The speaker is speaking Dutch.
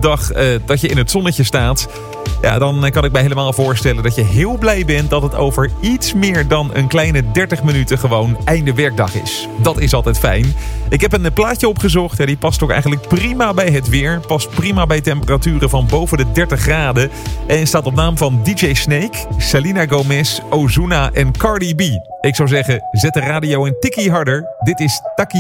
dag dat je in het zonnetje staat. Ja, dan kan ik mij helemaal voorstellen dat je heel blij bent dat het over iets meer dan een kleine 30 minuten gewoon einde werkdag is. Dat is altijd fijn. Ik heb een plaatje opgezocht. Die past ook eigenlijk prima bij het weer. Past prima bij temperaturen van boven de 30 graden. En staat op naam van DJ Snake, Selena Gomez, Ozuna en Cardi B. Ik zou zeggen, zet de radio een tikkie harder. Dit is Taki